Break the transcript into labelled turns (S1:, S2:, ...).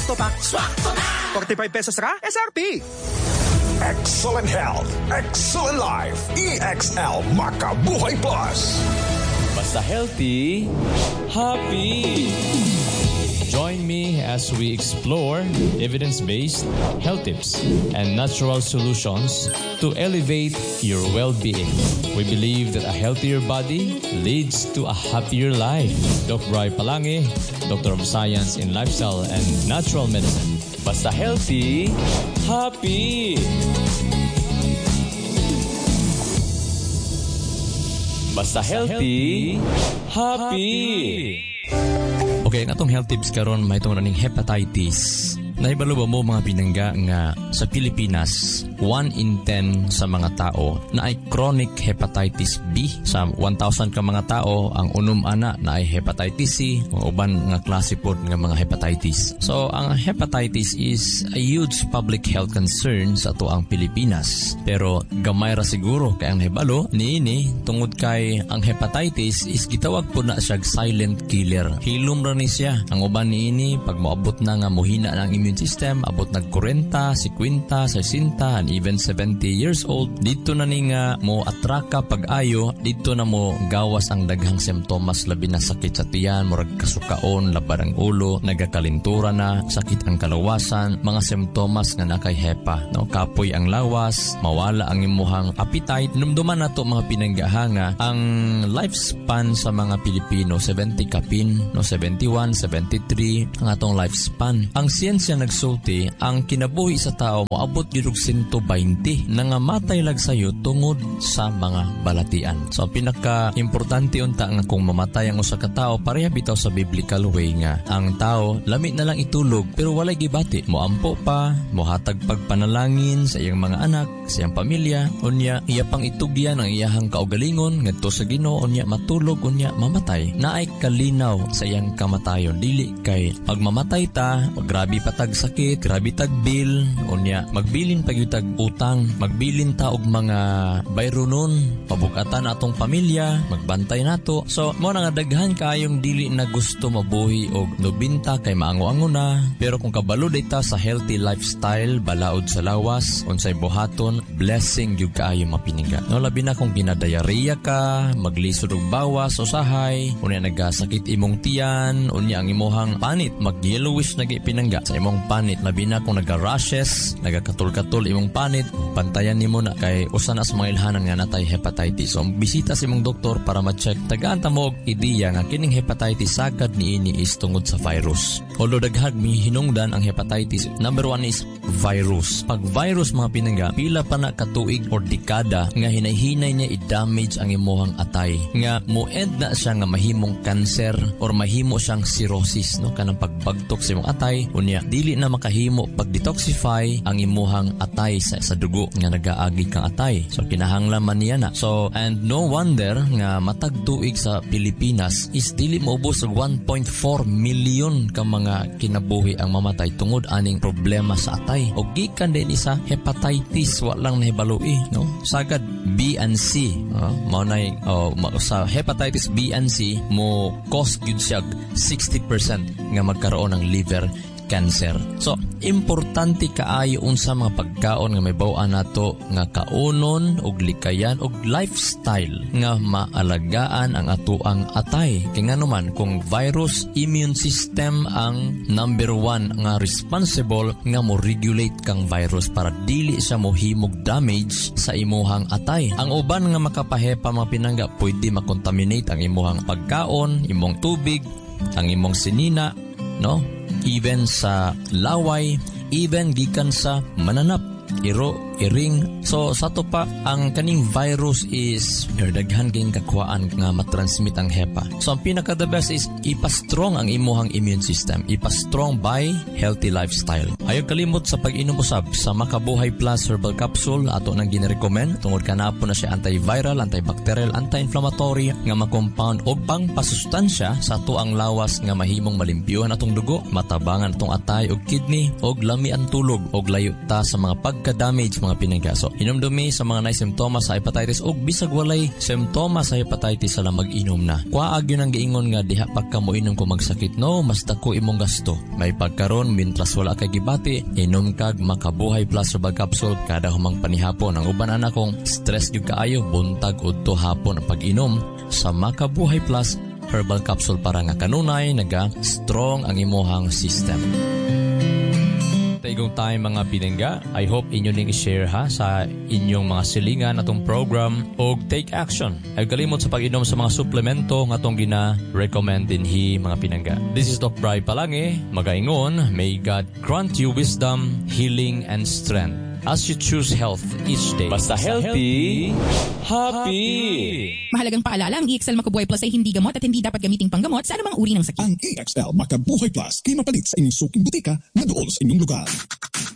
S1: Swakto Pack. Swakto na! 45 pesos ra, SRP.
S2: Excellent health, excellent life. EXL Makabuhay Plus.
S3: Basta healthy, happy. Join me as we explore evidence-based health tips and natural solutions to elevate your well-being. We believe that a healthier body leads to a happier life. Dr. Bri Palangi, Doctor of Science in Lifestyle and Natural Medicine. Basta healthy, happy. Basta healthy, happy. Okay, ang atong health tips karon may itong running hepatitis. Naibalo ba mo mga pinangga nga sa Pilipinas, 1 in 10 sa mga tao na ay chronic hepatitis B. Sa 1,000 ka mga tao, ang unom ana na ay hepatitis C o uban nga klase po ng mga hepatitis. So, ang hepatitis is a huge public health concern sa ato ang Pilipinas. Pero gamay ra siguro kay ang naibalo niini tungod kay ang hepatitis is gitawag po na siya silent killer. Hilom ra ni siya. Ang uban niini pag moabot na nga mohina ng immune system, abot nag 40, 50, 60, and even 70 years old, dito na ni nga mo atraka pag-ayo, dito na mo gawas ang daghang simptomas, labi na sakit sa tiyan, murag kasukaon, labar ang ulo, nagakalintura na, sakit ang kalawasan, mga simptomas nga nakay hepa, no? Kapoy ang lawas, mawala ang imuhang appetite. Numduman na to mga pinanggahanga, ang lifespan sa mga Pilipino, 70 kapin, no? 71, 73, ang atong lifespan. Ang siyensya nagsulti, ang kinabuhi sa tao moabot gyud og 120 nangamatay lag sayo tungod sa mga balatian. So pinaka-importante unta nga kung mamatay ang usa ka tawo, pareha bitaw sa biblical way nga ang tao lami na lang itulog pero walay gibati, moampo pa, mohatag pagpanalangin sa iyang mga anak, sa iyang pamilya, unya iya pang itugyan ang iyahang kaugalingon ngadto sa Ginoo, unya matulog, unya mamatay. Naay kalinaw sa iyang kamatayon, dili kay pag mamatay ta, grabe patag sakit, grabe tag bill, unya magbilin pagyutag utang, magbilin ta og mga bayronon, pabukatan atong pamilya, magbantay nato. So mo nga daghan kaayong dili na gusto mabuhi og 90 kay maango-ango na, pero kung kabalo data sa healthy lifestyle, balaod sa lawas, unsay buhaton, blessing gyud kaayo mapiniga. No labi na kung ginadayarya ka, maglisod og bawas usahay, unya nagasakit imong tiyan, unya ang imuhang panit mag-yellowish nagi pinangga sa imong panit, labi na kung naga-rashes, nagakatul-katul imong panit, pantayan nimo na kay usa na sa mga ilhanan nga natay hepatitis. So bisita sa imong doktor para ma-check. Tagaan ta mo og ideya nga kining hepatitis sagad niini is tungod sa virus. Although daghag mihinungdan ang hepatitis, number 1 is virus. Pag virus mga pinangga, pila pa na katuig or dekada nga hinay-hinay niya i-damage ang imuhang atay. Nga mo-end na siya nga mahimong cancer or mahimo siyang cirrhosis, no? Kanang pagbagtok sa imong atay, unya dili na makahimo pag-detoxify ang imuhang atay sa dugo nga nagaagi kang atay. So kinahanglan man niya na. So and no wonder nga matag tuig sa Pilipinas is dili maubos og 1.4 million ka mga kinabuhi ang mamatay tungod aning problema sa atay. O gikan din isa hepatitis wa lang nahibaloi, no? Sagad B and C, mao nay sa hepatitis B and C mo cause gyud siya 60% nga magkaroon ng liver cancer. So, importante kaayo unsa mga pagkaon nga may baw-an nato nga kaunon og likayan og lifestyle nga maalagaan ang atuang atay. Kay nganuman kung virus, immune system ang number 1 nga responsible nga mo regulate kang virus para dili siya mohimog damage sa imuhang atay. Ang uban nga makapahepa mga pinangga, pwede makontaminate ang imuhang pagkaon, imong tubig, ang imong sinina, no? Even sa laway, even gikan sa mananap, iro, iring. So, sa to pa, ang kaning virus is daghan kayong kakuhaan nga matransmit ang hepa. So, ang pinaka-the best is ipa-strong ang imuhang immune system. Ipa-strong by healthy lifestyle. Ayaw kalimot sa pag-inom usab sa Makabuhay Plus Herbal Capsule. Ato nang ginirecommend. Tungod ka na po na siya antiviral, antibacterial, anti-inflammatory nga makompound o pang pasustansya sa ato ang lawas nga mahimong malimpyuhan atong dugo, matabangan atong atay o kidney o lami ang tulog o layo ta sa mga pagka-damage mga pinangga. So, inom-dumi sa mga simptomas sa hepatitis o bisag walay simptomas sa hepatitis sala mag-inom na. Kuwaag yun ang giingon nga diha pa ka mo inom ko magsakit no, mas dako imong gasto. May pagkaron mintras wala kay gibati, inom kag Makabuhay Plus herbal capsule kada humang panihapon. Ang uban anak kong stress gyud kaayo, buntag udto hapon ang pag-inom sa Makabuhay Plus herbal capsule para nga kanunay naga-strong ang imuhang system. Taigong time mga pinangga, I hope inyo ning i-share ha sa inyong mga silingan atong program o take action. Ay kalimot sa pag-inom sa mga suplemento nga atong gina-recommend dinhi mga pinangga. This is Doc Bri Palange, magaingon, may God grant you wisdom, healing, and strength as you choose health each day. Basta healthy, happy!
S4: Mahalagang paalala, ang EXL Makabuhay Plus ay hindi gamot at hindi dapat gamiting panggamot sa anumang uri ng sakit.
S2: Ang EXL Makabuhay Plus, kay mapalit sa inyong suking butika na doon sa inyong lugar.